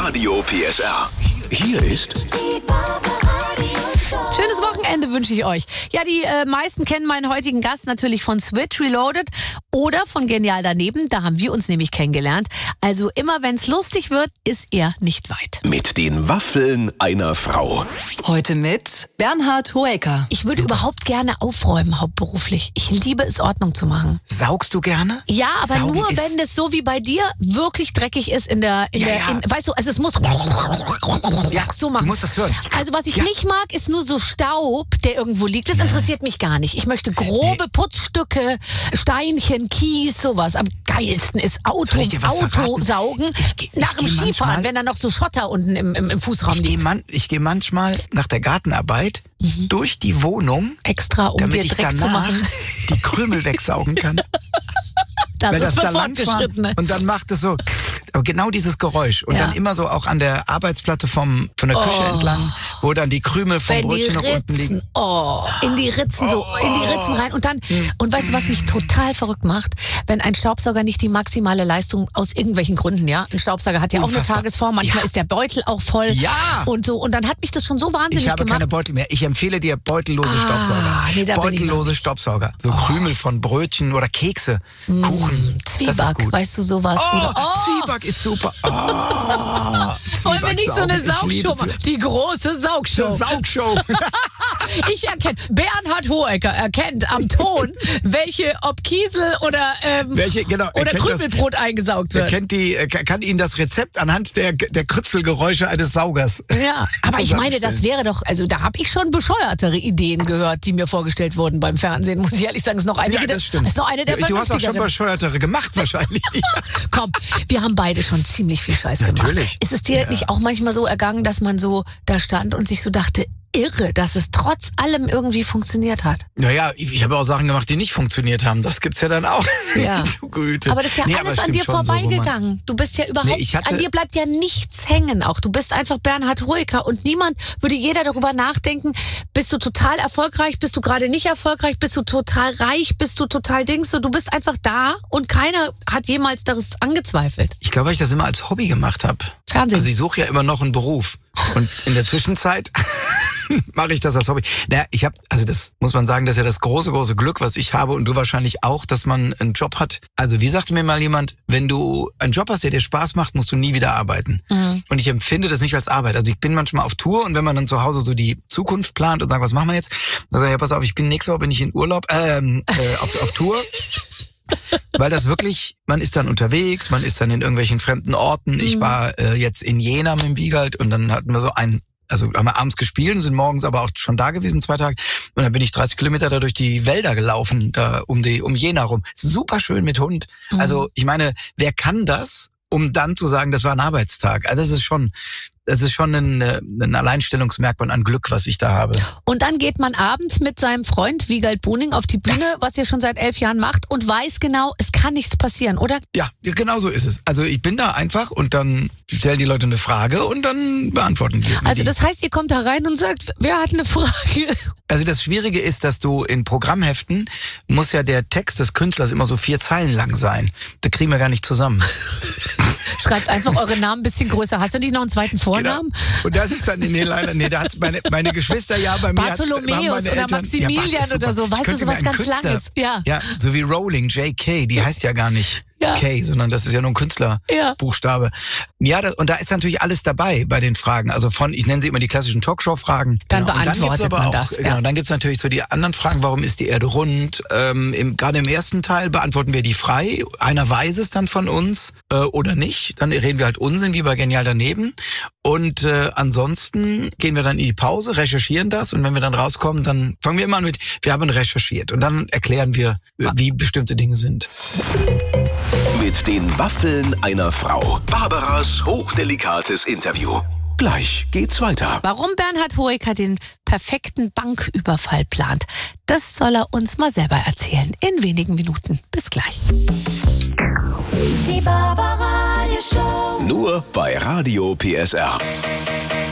Radio PSR. Hier ist Die Barbaradio Show. Schönes Wochenende wünsche ich euch. Ja, die meisten kennen meinen heutigen Gast natürlich von Switch Reloaded oder von Genial daneben. Da haben wir uns nämlich kennengelernt. Also immer wenn es lustig wird, ist er nicht weit. mit den Waffeln einer Frau. Heute mit Bernhard Hoeker. Ich würde überhaupt gerne aufräumen, hauptberuflich. Ich liebe es, Ordnung zu machen. Saugst du gerne? Ja, aber Saugen nur ist- wenn es so wie bei dir wirklich dreckig ist weißt du, also es muss so machen. Du musst das hören. Also was ich Ja. nicht mag, ist nur so Staub, der irgendwo liegt. Das interessiert mich gar nicht. Ich möchte grobe Putzstücke, Steinchen, Kies, sowas. Am geilsten ist Soll ich dir was verraten? Autosaugen Ich nach dem geh Skifahren, manchmal- wenn da noch so Schotter unten im Fußraum liegt. Ich gehe manchmal nach der Gartenarbeit durch die Wohnung, Extra, um damit dir ich Dreck zu danach machen. die Krümel wegsaugen kann. Das Wenn ist für da langfahren Fortgeschrittene. und dann macht es so, aber genau dieses Geräusch. Und Ja. dann immer so auch an der Arbeitsplatte von der Küche entlang, wo dann die Krümel vom Wenn die Brötchen noch unten liegen. Ritzen, in die Ritzen rein. Und dann, und weißt du, was mich total verrückt macht? Wenn ein Staubsauger nicht die maximale Leistung aus irgendwelchen Gründen, ja? Ein Staubsauger hat ja auch eine Unfassbar. Tagesform, manchmal Ja. ist der Beutel auch voll. Ja. Und so. Und dann hat mich das schon so wahnsinnig Ich habe gemacht. keine Beutel mehr. Ich empfehle dir beutellose Staubsauger. Nee, da bin ich noch Beutellose nicht. Staubsauger. So Krümel von Brötchen oder Kekse, Kuchen. Das ist Zwieback, gut. weißt du, sowas. Oh, Oder- Zwieback ist super. Oh, Wollen wir nicht so eine Zwieback saugen. Ich liebe Saugshow machen? Die große Saugshow. Saugshow. Ich erkenne, Bernhard Hoeker erkennt am Ton, ob Kiesel oder Genau, er kennt Krümelbrot eingesaugt Er wird. kennt kann Ihnen das Rezept anhand der Kritzelgeräusche eines Saugers. Ja, aber ich meine, das zusammenstellen. wäre doch, also da habe ich schon bescheuertere Ideen gehört, die mir vorgestellt wurden beim Fernsehen, muss ich ehrlich sagen. Ist noch eine, Ja, das stimmt. ist noch eine der Du hast auch schon vernünftigeren. bescheuertere gemacht wahrscheinlich. Komm, wir haben beide schon ziemlich viel Scheiß gemacht. Natürlich. Ist es dir nicht auch manchmal so ergangen, dass man so da stand und sich so dachte, irre, dass es trotz allem irgendwie funktioniert hat? Naja, ich habe auch Sachen gemacht, die nicht funktioniert haben. Das gibt's ja dann auch. Ja. Du Güte. Aber das ist ja Nee, alles aber an dir stimmt schon so, wo man- vorbeigegangen. Du bist ja überhaupt, Nee, ich hatte- an dir bleibt ja nichts hängen auch. Du bist einfach Bernhard Hoeker und würde jeder darüber nachdenken, bist du total erfolgreich, bist du gerade nicht erfolgreich, bist du total reich, bist du total Dings, so, du bist einfach da und keiner hat jemals das angezweifelt. Ich glaube, weil ich das immer als Hobby gemacht habe. Fernsehen. Also ich suche ja immer noch einen Beruf. Und in der Zwischenzeit mache ich das als Hobby. Naja, das muss man sagen, das ist ja das große, große Glück, was ich habe und du wahrscheinlich auch, dass man einen Job hat. Also wie sagte mir mal jemand, wenn du einen Job hast, der dir Spaß macht, musst du nie wieder arbeiten. Und ich empfinde das nicht als Arbeit. Also ich bin manchmal auf Tour und wenn man dann zu Hause so die Zukunft plant und sagt, was machen wir jetzt? Dann sage ich, ja, pass auf, nächste Woche bin ich in Urlaub, auf Tour. Weil das wirklich, man ist dann unterwegs, man ist dann in irgendwelchen fremden Orten. Ich war jetzt in Jena mit dem Wiegald und dann hatten wir haben wir abends gespielt und sind morgens aber auch schon da gewesen, 2 Tage. Und dann bin ich 30 Kilometer da durch die Wälder gelaufen, da um Jena rum. Super schön mit Hund. Also ich meine, wer kann das, um dann zu sagen, das war ein Arbeitstag? Also das ist schon ein Alleinstellungsmerkmal an Glück, was ich da habe. Und dann geht man abends mit seinem Freund Wiegald Boning auf die Bühne, was ihr schon seit 11 Jahren macht und weiß genau, es kann nichts passieren, oder? Ja, genau so ist es. Also ich bin da einfach und dann stellen die Leute eine Frage und dann beantworten die. Also das heißt, ihr kommt da rein und sagt, wer hat eine Frage? Also das Schwierige ist, dass du in Programmheften muss ja der Text des Künstlers immer so 4 Zeilen lang sein. Da kriegen wir gar nicht zusammen. Schreibt einfach eure Namen ein bisschen größer. Hast du nicht noch einen zweiten Vornamen? Genau. Und das ist dann, da hat's meine Geschwister ja bei mir. Bartholomäus oder Maximilian oder so. Weißt du, sowas ganz Langes. Ja. Ja, so wie Rowling, J.K., die heißt ja gar nicht Ja. K, sondern das ist ja nur ein Künstlerbuchstabe. Ja, und da ist natürlich alles dabei bei den Fragen. Also ich nenne sie immer die klassischen Talkshow-Fragen. Dann Und beantwortet gibt's aber man auch, das, ja. Genau, dann gibt's natürlich so die anderen Fragen, warum ist die Erde rund? Gerade im ersten Teil beantworten wir die frei. Einer weiß es dann von uns oder nicht. Dann reden wir halt Unsinn, wie bei Genial daneben. Und ansonsten gehen wir dann in die Pause, recherchieren das und wenn wir dann rauskommen, dann fangen wir immer an mit, wir haben recherchiert. Und dann erklären wir, wie bestimmte Dinge sind. Mit den Waffeln einer Frau. Barbaras hochdelikates Interview. Gleich geht's weiter. Warum Bernhard Hoeker den perfekten Banküberfall plant, das soll er uns mal selber erzählen. In wenigen Minuten. Bis gleich. Die Barbaradio Show. Nur bei Radio PSR.